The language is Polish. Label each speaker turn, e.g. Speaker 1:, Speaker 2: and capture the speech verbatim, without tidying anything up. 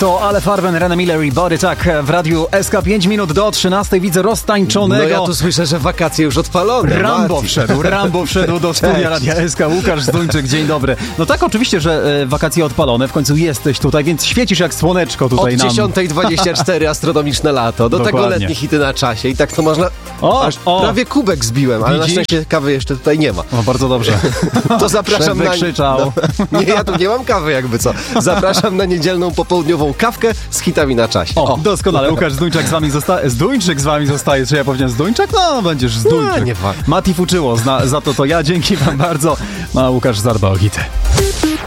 Speaker 1: To Ale Farben, Rene Miller i Body Tak w radiu S K. pięć minut do trzynastej. Widzę roztańczonego.
Speaker 2: No ja tu słyszę, że wakacje już odpalone.
Speaker 1: Rambo
Speaker 2: Mati.
Speaker 1: wszedł, Rambo wszedł do studia Radia S K. Łukasz Zduńczyk, dzień dobry. No tak, oczywiście, że e, wakacje odpalone, w końcu jesteś tutaj, więc świecisz jak słoneczko tutaj
Speaker 2: Od
Speaker 1: nam.
Speaker 2: dziesiątej dwadzieścia cztery astronomiczne lato, do
Speaker 1: Dokładnie.
Speaker 2: tego letnie hity na czasie i tak to można...
Speaker 1: O,
Speaker 2: Aż
Speaker 1: o.
Speaker 2: prawie kubek zbiłem, ale
Speaker 1: Widzisz?
Speaker 2: na szczęście kawy jeszcze tutaj nie ma.
Speaker 1: O, bardzo dobrze.
Speaker 2: To zapraszam na...
Speaker 1: Wykrzyczał.
Speaker 2: No, nie, ja tu nie mam kawy jakby co. Zapraszam na niedzielną popołudniową kawkę z hitami na czasie.
Speaker 1: O, doskonale. Łukasz Zduńczyk z wami zostaje. Zduńczyk z wami zostaje. Czy ja powiedziałem Zduńczyk? No, będziesz Zduńczyk.
Speaker 2: No, nie wa-
Speaker 1: Mati fuczyło, zna, za to to ja. Dzięki wam bardzo. No, a Łukasz zadba o hity.